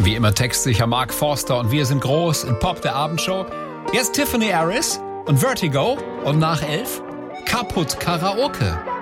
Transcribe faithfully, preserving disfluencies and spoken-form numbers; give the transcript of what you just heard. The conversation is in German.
Wie immer textsicher Mark Forster und wir sind groß in Pop der Abendshow. Jetzt Tiffany Harris und Vertigo und nach elf Kaputt Karaoke.